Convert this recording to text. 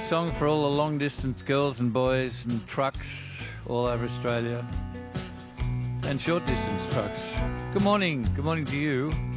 song for all the long distance girls and boys and trucks all over Australia and short distance trucks. Good morning to you.